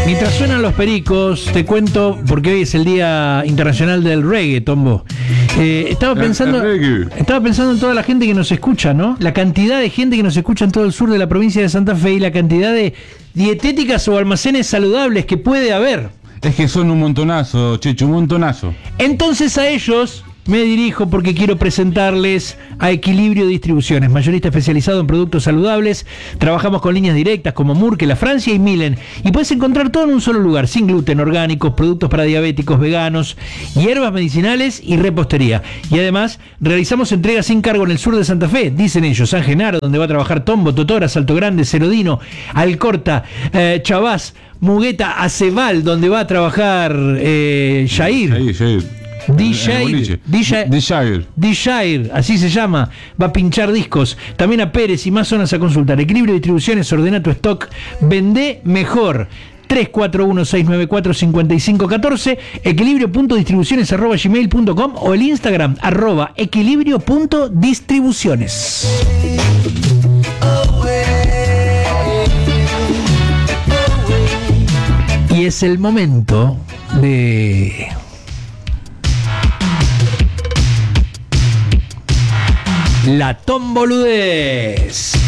Mientras suenan los pericos, te cuento, porque hoy es el Día Internacional del Reggae, Tombo. Estaba pensando en toda la gente que nos escucha, ¿no? La cantidad de gente que nos escucha en todo el sur de la provincia de Santa Fe y la cantidad de dietéticas o almacenes saludables que puede haber. Es que son un montonazo, Checho, un montonazo. Entonces a ellos me dirijo porque quiero presentarles a Equilibrio Distribuciones, mayorista especializado en productos saludables. Trabajamos con líneas directas como Murke, La Francia y Milen. Y puedes encontrar todo en un solo lugar, sin gluten, orgánicos, productos para diabéticos, veganos, hierbas medicinales y repostería. Y además, realizamos entregas sin cargo en el sur de Santa Fe, dicen ellos. San Genaro, donde va a trabajar Tombo, Totora, Salto Grande, Cerodino, Alcorta, Chavás, Mugueta, Aceval, donde va a trabajar Jair. D-Shire, así se llama. Va a pinchar discos. También a Pérez y más zonas a consultar. Equilibrio Distribuciones, ordena tu stock, vende mejor. 341-694-5514, equilibrio.distribuciones@gmail.com o el Instagram @equilibrio.distribuciones. Y es el momento de la tomboludez.